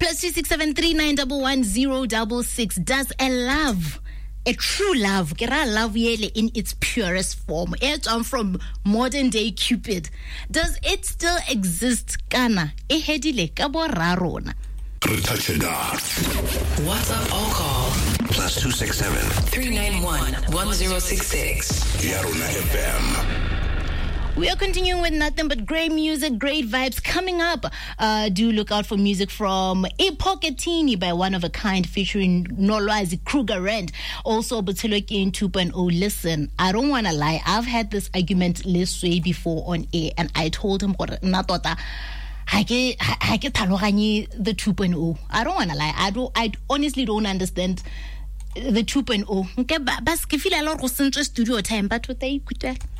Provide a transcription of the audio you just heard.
+26739111066. Does a true love, love in its purest form, it's from modern day Cupid, does it still exist? Kana ehedile ka borarona. WhatsApp or call +267-391-1066. Yarona FM. We are continuing with nothing but great music, great vibes coming up. Do look out for music from Ipoketini by One of a Kind featuring Nolwazi Kruger Rent. Also, Butuleki 2.0. Listen, I don't want to lie. I've had this argument this way before on air, and I told him, Natota, I get the 2.0. I don't want to lie. I honestly don't understand the 2.0. Okay, but I feel a lot of studio time, but what they could